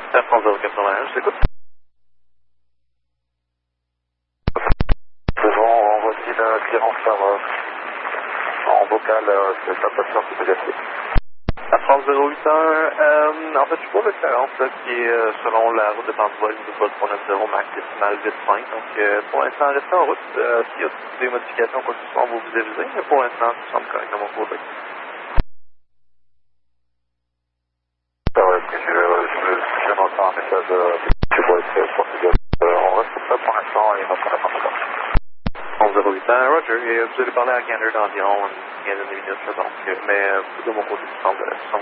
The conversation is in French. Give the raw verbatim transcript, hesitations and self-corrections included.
Air France zéro quatre-vingt-un, je t'écoute. C'est bon, on voici la clearance par, euh, en vocal, euh, c'est la passion qui peut gâter. Air France zéro huit un, euh, en fait, je vois l'expérience là, qui est euh, selon la route de Pantois, une vol trois neuf zéro max décimal huit cinq. Donc, euh, pour l'instant, restez en route. Euh, S'il y a des modifications, quoi que ce soit, on va vous aviser. Mais pour l'instant, tout semble correct de mon côté. Ah ouais, parce que je, je, je viens d'entendre un message euh, du voice portugais. Euh, on reste comme ça pour l'instant et on va pas encore. onze zéro huit un, Roger. Et euh, vous allez parler à Gander d'environ une quinzaine de minutes. Là, donc, euh, mais euh, de mon côté, tout semble, tout semble